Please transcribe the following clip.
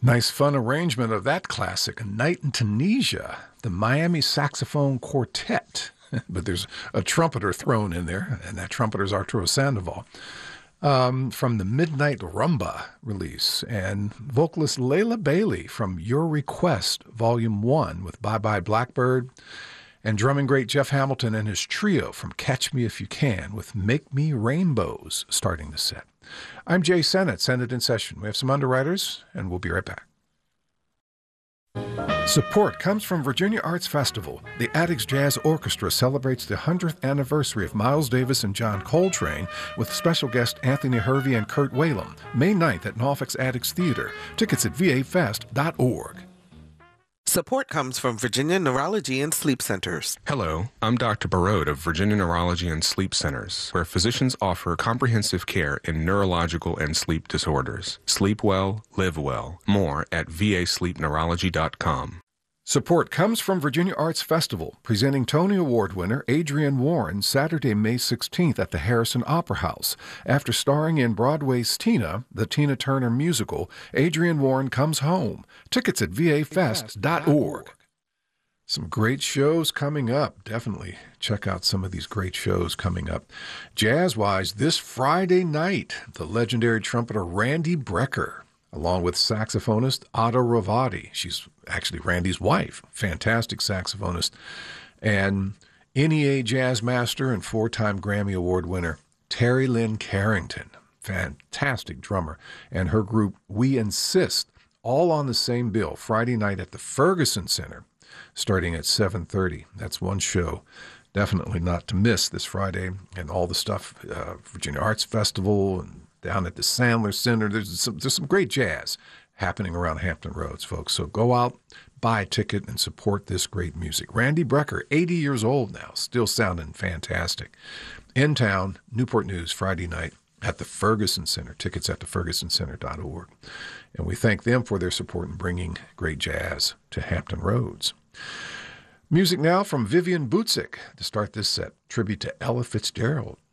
Nice fun arrangement of that classic, A Night in Tunisia, the Miami Saxophone Quartet. But there's a trumpeter thrown in there, and that trumpeter is Arturo Sandoval. From the Midnight Rumba release, and vocalist Layla Bailey from Your Request, Volume 1 with Bye Bye Blackbird, and drumming great Jeff Hamilton and his trio from Catch Me If You Can with Make Me Rainbows starting the set. I'm Jay Sennett, Sennett in Session. We have some underwriters, and we'll be right back. Support comes from Virginia Arts Festival. The Addicts Jazz Orchestra celebrates the 100th anniversary of Miles Davis and John Coltrane with special guest Anthony Hervey and Kurt Whalum, May 9th at Norfolk's Addicts Theater. Tickets at vafest.org. Support comes from Virginia Neurology and Sleep Centers. Hello, I'm Dr. Barode of Virginia Neurology and Sleep Centers, where physicians offer comprehensive care in neurological and sleep disorders. Sleep well, live well. More at vasleepneurology.com. Support comes from Virginia Arts Festival, presenting Tony Award winner Adrienne Warren Saturday, May 16th at the Harrison Opera House. After starring in Broadway's Tina, the Tina Turner musical, Adrienne Warren comes home. Tickets at vafest.org. Some great shows coming up. Definitely check out some of these great shows coming up. Jazz-wise, this Friday night, the legendary trumpeter Randy Brecker, along with saxophonist Ada Ravati. She's actually Randy's wife, fantastic saxophonist, and NEA jazz master and 4-time Grammy Award winner Terry Lynn Carrington, fantastic drummer, and her group We Insist, all on the same bill, Friday night at the Ferguson Center, starting at 7:30. That's one show definitely not to miss this Friday, and all the stuff, Virginia Arts Festival and down at the Sandler Center. There's some great jazz happening around Hampton Roads, folks. So go out, buy a ticket, and support this great music. Randy Brecker, 80 years old now, still sounding fantastic. In town, Newport News, Friday night at the Ferguson Center. Tickets at thefergusoncenter.org. And we thank them for their support in bringing great jazz to Hampton Roads. Music now from Vivian Butzik to start this set. Tribute to Ella Fitzgerald.